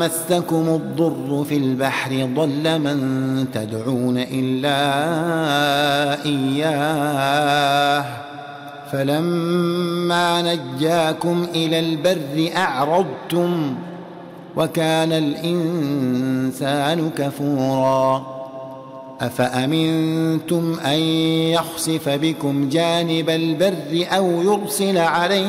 مسكم الضر في البحر ضل من تدعون إلا إياه فلما نجاكم إلى البر أعرضتم وكان الإنسان كفورا أفأمنتم أن يخسف بكم جانب البر أو يرسل عليكم